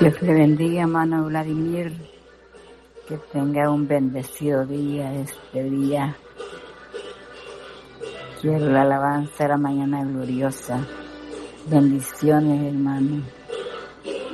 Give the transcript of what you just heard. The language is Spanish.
Dios le bendiga, hermano Vladimir. Que tenga un bendecido día este día. Quiero la alabanza de la mañana gloriosa. Bendiciones, hermano.